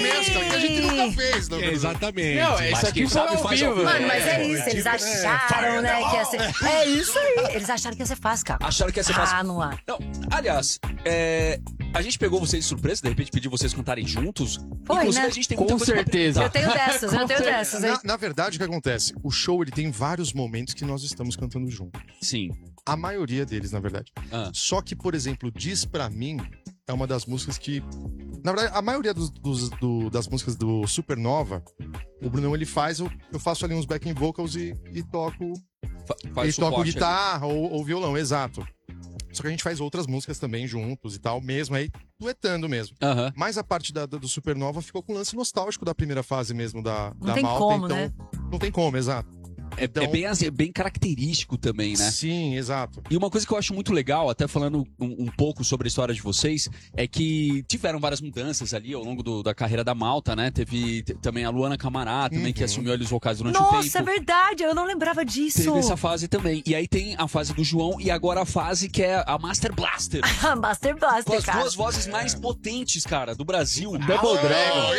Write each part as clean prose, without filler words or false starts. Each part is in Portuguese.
mescla que a gente nunca fez, não é? Exatamente. Não, isso aqui foi ao vivo. Mano, mas é isso, eles acharam, né, que ia ser... É isso aí, eles acharam que ia ser fácil, cara. Acharam que ia ser fácil. Ah, não há. Não, aliás, a gente pegou vocês de surpresa, de repente pediu vocês cantarem juntos. Foi, Inclusive, né? a gente tem Com muita coisa pra certeza. Eu tenho dessas, hein? Na verdade, o que acontece? O show ele tem vários momentos que nós estamos cantando juntos. Sim. A maioria deles, na verdade. Ah. Só que, por exemplo, Diz Pra Mim é uma das músicas que... Na verdade, a maioria das músicas do Supernova, o Brunão, ele faz... Eu faço ali uns backing vocals e toco... Faz E toco suporte guitarra ou violão, exato. Só que a gente faz outras músicas também juntos e tal, mesmo aí, duetando mesmo. ali. Aham. Mas a parte do Supernova ficou com o lance nostálgico da primeira fase mesmo da Não tem Malta, como, então... né? Não tem como, exato. É bem, assim, é bem característico também, né? Sim, exato. E uma coisa que eu acho muito legal, até falando um pouco sobre a história de vocês, é que tiveram várias mudanças ali ao longo da carreira da Malta, né? Teve também a Luana Camará, também, que assumiu ali os vocais durante o tempo. Nossa, é verdade, eu não lembrava disso. Teve essa fase também. E aí tem a fase do João e agora a fase que é a Master Blaster. Master Com Blaster, as cara. duas vozes mais potentes, cara, do Brasil. Double Dragon.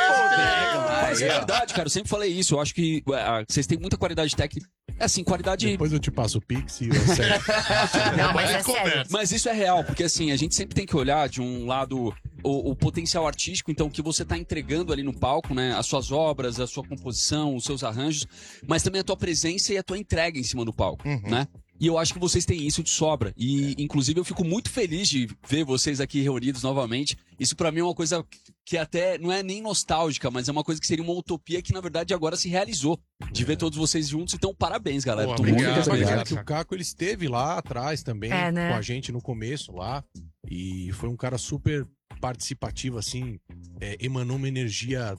Mas é verdade, cara. Eu sempre falei isso. Eu acho que vocês têm muita qualidade técnica. É assim, qualidade... Depois eu te passo o Pix e eu sei. Não, mas é sério. Mas isso é real, porque assim, a gente sempre tem que olhar de um lado o potencial artístico, então o que você tá entregando ali no palco, né? As suas obras, a sua composição, os seus arranjos, mas também a tua presença e a tua entrega em cima do palco, né? E eu acho que vocês têm isso de sobra. E, inclusive, eu fico muito feliz de ver vocês aqui reunidos novamente. Isso, pra mim, é uma coisa que até não é nem nostálgica, mas é uma coisa que seria uma utopia que, na verdade, agora se realizou. De ver todos vocês juntos. Então, parabéns, galera. Pô, Tô obrigado, muito Obrigado. obrigado. Que o Caco ele esteve lá atrás também, né? com a gente no começo lá. E foi um cara super participativo, assim. Emanou uma energia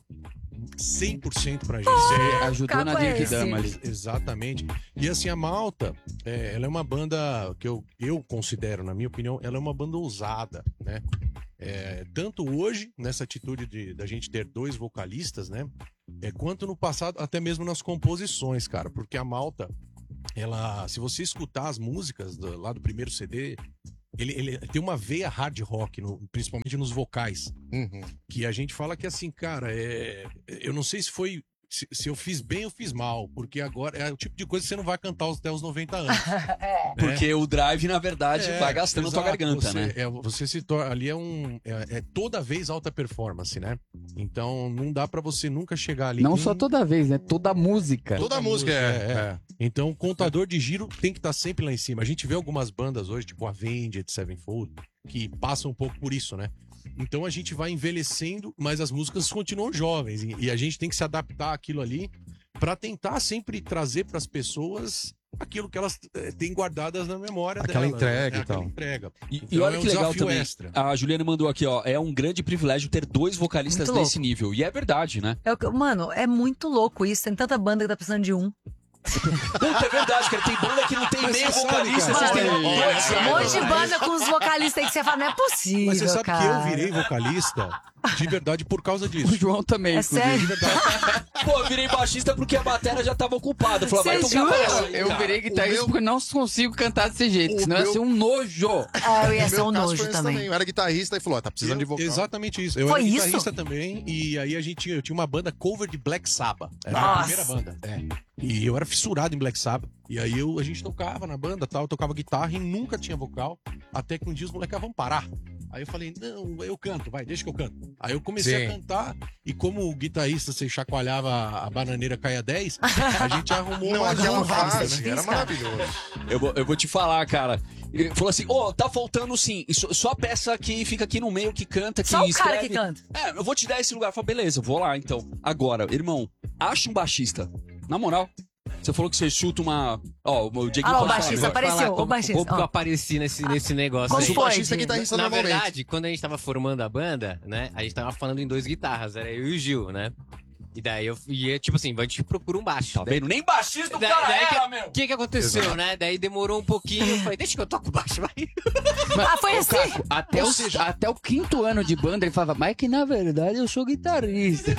100% pra gente. Ajudou na Caco é Drink esse. Dama ali. Exatamente. E assim, a Malta, ela é uma banda que eu considero, na minha opinião, ela é uma banda ousada, né? Tanto hoje, nessa atitude da gente ter dois vocalistas, né? Quanto no passado, até mesmo nas composições, cara. Porque a Malta, ela, se você escutar as músicas lá do primeiro CD, ele tem uma veia hard rock, principalmente nos vocais. Que a gente fala que assim, cara, eu não sei se foi... Se eu fiz bem ou fiz mal, porque agora é o tipo de coisa que você não vai cantar até os 90 anos. Porque o drive, na verdade, vai gastando a tua garganta, né? Você se torna. Ali é toda vez alta performance, né? Então não dá pra você nunca chegar ali. Não só toda vez, né? Toda música. Toda música Então o contador de giro tem que estar sempre lá em cima. A gente vê algumas bandas hoje, tipo Avenged Sevenfold, que passam um pouco por isso, né? Então a gente vai envelhecendo, mas as músicas continuam jovens. E a gente tem que se adaptar àquilo ali pra tentar sempre trazer pras pessoas aquilo que elas têm guardadas na memória Aquela dela, entrega né? e tal. Aquela entrega. E Então, olha é um que legal desafio também. extra. A Juliana mandou aqui, ó. É um grande privilégio ter dois vocalistas Muito desse nível. E é verdade, né? Mano, é muito louco isso. Tem tanta banda que tá precisando de um. Puta, é verdade, cara. Tem banda que não tem Mas meio você sabe, vocalista. cara, Vocês têm olha, dois, Um cara. monte de banda com os vocalistas aí que você fala, não é possível, Mas você sabe cara. que eu virei vocalista de verdade por causa O disso. João também, É inclusive. sério? Pô, eu virei baixista porque a bateria já tava ocupada. Eu falei, vai Você tocar jura? baixo aí, Eu cara. virei guitarrista meu- porque não consigo cantar desse jeito, O senão ia meu- ser um nojo. Eu ia No ser meu um caso nojo foi esse também. Eu era guitarrista e falou, tá precisando de vocal. Exatamente isso. Eu Foi era isso? guitarrista também, e aí eu tinha uma banda cover de Black Sabbath. Era a Nossa. primeira banda. E eu era fissurado em Black Sabbath. E aí a gente tocava na banda, tal, eu tocava guitarra e nunca tinha vocal. Até que um dia os moleques vão parar. Aí eu falei, não, eu canto, vai, deixa que eu canto. Aí eu comecei a cantar, e como o guitarrista, você chacoalhava a bananeira, caia 10, a gente arrumou Não, uma aquela fase, fase, era maravilhoso. Eu vou te falar, cara. Ele falou assim, tá faltando sim. Só a peça que fica aqui no meio, que canta, que Só o escreve. cara que canta. Eu vou te dar esse lugar. Eu falei, beleza, vou lá então. Agora, irmão, acha um baixista. Na moral. Você falou que você chuta uma... Ó, o Diego Ah, o pode falar baixista melhor. apareceu, o baixista. Como que eu Ó. apareci nesse negócio Como aí? Mas o foi, baixista é Diego? guitarrista Na normalmente. verdade, quando a gente tava formando a banda, né, a gente tava falando em dois guitarras, era eu e o Gil, né? E daí eu ia, tipo assim, a gente procura um baixo. Tá vendo? Nem baixista o Daí- cara daí era, meu. O que aconteceu, né? Daí demorou um pouquinho, eu falei, deixa que eu toco baixo, vai. Ah, foi assim? Até o quinto ano de banda, ele falava, mas que na verdade eu sou guitarrista.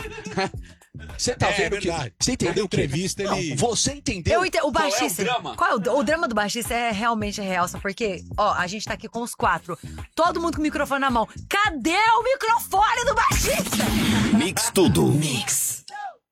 Você tá vendo que... verdade. Você entendeu Toda o que... entrevista Não, ele... você entendeu O baixista. qual é o drama? Qual é o drama do baixista é realmente real, sabe por quê? Ó, a gente tá aqui com os quatro. Todo mundo com o microfone na mão. Cadê o microfone do baixista? Mix Tudo. Mix.